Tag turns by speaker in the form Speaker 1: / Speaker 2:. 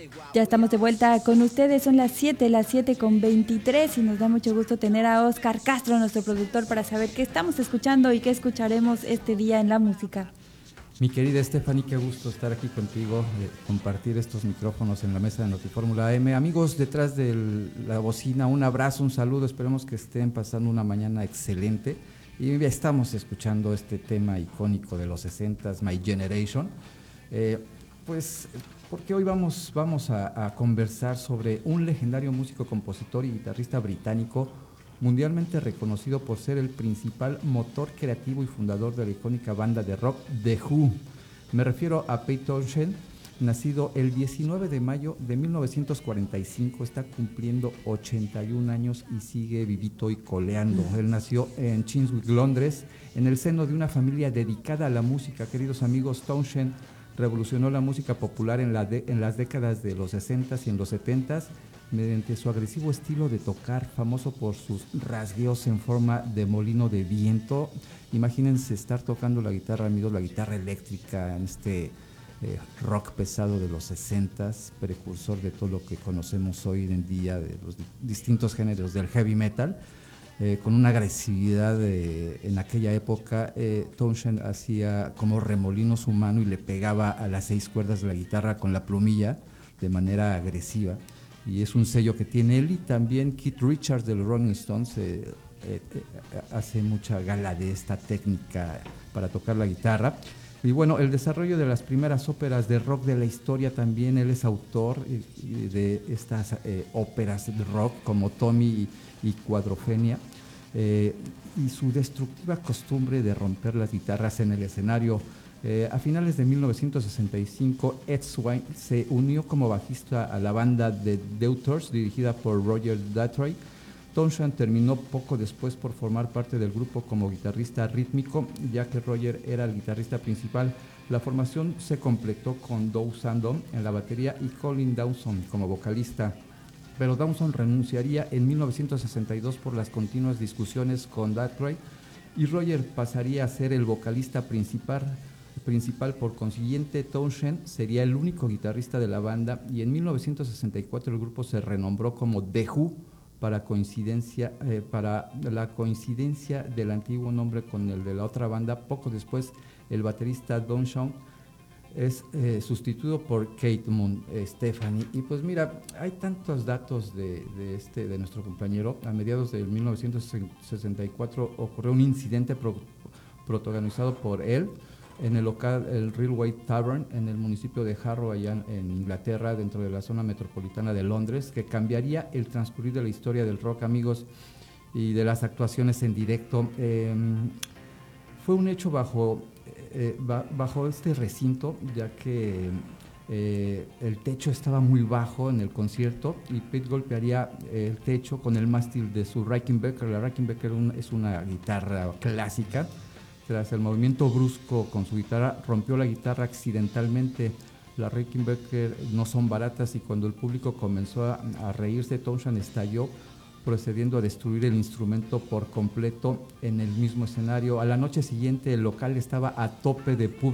Speaker 1: Ya estamos de vuelta con ustedes, son las 7:23 y nos da mucho gusto tener a Oscar Castro, nuestro productor, para saber qué estamos escuchando y qué escucharemos este día en la música.
Speaker 2: Mi querida Stephanie, qué gusto estar aquí contigo, compartir estos micrófonos en la mesa de Notifórmula M. Amigos detrás de la bocina, un abrazo, un saludo, esperemos que estén pasando una mañana excelente. Y ya estamos escuchando este tema icónico de los 60s, My Generation. Pues porque hoy vamos a conversar sobre un legendario músico, compositor y guitarrista británico mundialmente reconocido por ser el principal motor creativo y fundador de la icónica banda de rock The Who. Me refiero a Pete Townshend, nacido el 19 de mayo de 1945, está cumpliendo 81 años y sigue vivito y coleando. Él nació en Chiswick, Londres, en el seno de una familia dedicada a la música. Queridos amigos, Townshend revolucionó la música popular en las décadas de los 60s y en los 70s mediante su agresivo estilo de tocar, famoso por sus rasgueos en forma de molino de viento. Imagínense estar tocando la guitarra, amigos, la guitarra eléctrica en este rock pesado de los 60s, precursor de todo lo que conocemos hoy en día de los distintos géneros del heavy metal. Con una agresividad en aquella época, Townshend hacía como remolino su mano y le pegaba a las 6 cuerdas de la guitarra con la plumilla de manera agresiva, y es un sello que tiene él. Y también Keith Richards de los Rolling Stones hace mucha gala de esta técnica para tocar la guitarra. Y bueno, el desarrollo de las primeras óperas de rock de la historia también, él es autor de estas óperas de rock como Tommy y Cuadrofenia, y su destructiva costumbre de romper las guitarras en el escenario. A finales de 1965, Ed Swain se unió como bajista a la banda The Deuters, dirigida por Roger Daltrey. Townshend terminó poco después por formar parte del grupo como guitarrista rítmico, ya que Roger era el guitarrista principal. La formación se completó con Dow Sandon en la batería y Colin Dawson como vocalista, pero Dawson renunciaría en 1962 por las continuas discusiones con Daltrey, y Roger pasaría a ser el vocalista principal. Por consiguiente, Townshend sería el único guitarrista de la banda, y en 1964 el grupo se renombró como The Who para la coincidencia del antiguo nombre con el de la otra banda. Poco después, el baterista Don Shawn es sustituido por Kate Moon, Stephanie. Y pues mira, hay tantos datos de nuestro compañero. A mediados de 1964 ocurrió un incidente protagonizado por él en el local, el Railway Tavern, en el municipio de Harrow, allá en Inglaterra, dentro de la zona metropolitana de Londres, que cambiaría el transcurrir de la historia del rock, amigos, y de las actuaciones en directo. Fue un hecho bajo este recinto, ya que el techo estaba muy bajo en el concierto, y Pete golpearía el techo con el mástil de su Rickenbacker. La Rickenbacker es una guitarra clásica. Tras el movimiento brusco con su guitarra, rompió la guitarra accidentalmente. Las Rickenbacker no son baratas, y cuando el público comenzó a reírse, Townshend estalló, procediendo a destruir el instrumento por completo en el mismo escenario. A la noche siguiente, el local estaba a tope de público.